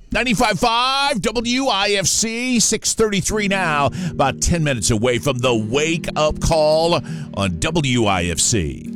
95.5 WIFC, 6:33 now, about 10 minutes away from the Wake Up Call on WIFC.